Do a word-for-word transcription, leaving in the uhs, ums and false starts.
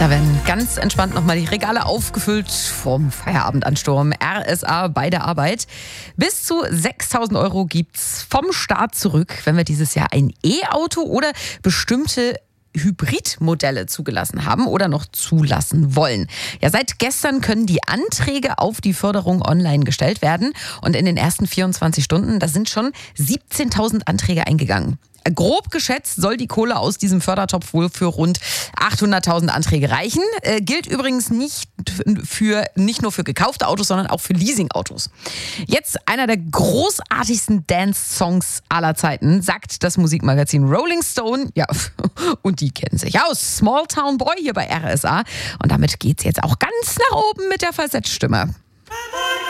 Da werden ganz entspannt nochmal die Regale aufgefüllt vom Feierabendansturm R S A bei der Arbeit. Bis zu sechstausend Euro gibt's vom Staat zurück, wenn wir dieses Jahr ein E-Auto oder bestimmte Hybridmodelle zugelassen haben oder noch zulassen wollen. Ja, seit gestern können die Anträge auf die Förderung online gestellt werden. Und in den ersten vierundzwanzig Stunden, da sind schon siebzehntausend Anträge eingegangen. Grob geschätzt soll die Kohle aus diesem Fördertopf wohl für rund achthunderttausend Anträge reichen. Äh, gilt übrigens nicht, für, nicht nur für gekaufte Autos, sondern auch für Leasingautos. Jetzt einer der großartigsten Dance-Songs aller Zeiten, sagt das Musikmagazin Rolling Stone. Ja, und die kennen sich aus. Small Town Boy hier bei R S A. Und damit geht's jetzt auch ganz nach oben mit der Falsettstimme.